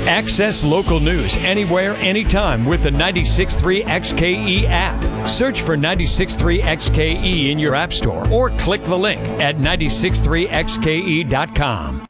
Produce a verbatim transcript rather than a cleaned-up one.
Access local news anywhere, anytime with the ninety-six point three X K E app. Search for ninety-six point three X K E in your app store or click the link at nine six three X K E dot com.